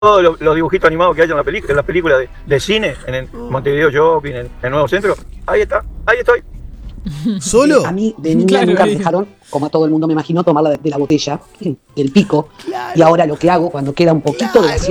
todos los dibujitos animados que hay en las películas de cine, en el Montevideo Shopping, en el Nuevo Centro. Ahí está, ahí estoy. ¿Solo? A mí de niña Claro, nunca me ahí. dejaron, como a todo el mundo me imagino, tomar de la botella, del pico. Y ahora lo que hago, cuando queda un poquito de la